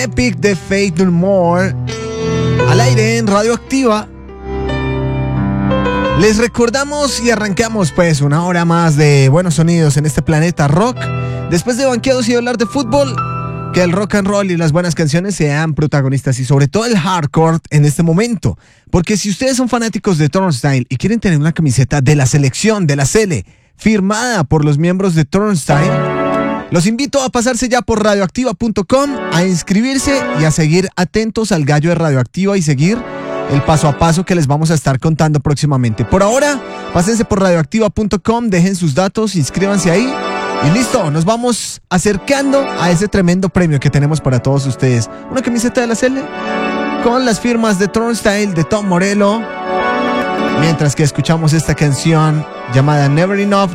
Epic de Faith No More al aire en Radioactiva. Les recordamos y arrancamos pues una hora más de buenos sonidos en este planeta rock. Después de banqueados y hablar de fútbol, que el rock and roll y las buenas canciones sean protagonistas y sobre todo el hardcore en este momento. Porque si ustedes son fanáticos de Turnstile y quieren tener una camiseta de la selección, de la Sele, firmada por los miembros de Turnstile, los invito a pasarse ya por radioactiva.com, a inscribirse y a seguir atentos al gallo de Radioactiva y seguir el paso a paso que les vamos a estar contando próximamente. Por ahora, pásense por radioactiva.com, dejen sus datos, inscríbanse ahí y listo, nos vamos acercando a ese tremendo premio que tenemos para todos ustedes. Una camiseta de la Sele con las firmas de Turnstile, de Tom Morello, mientras que escuchamos esta canción llamada Never Enough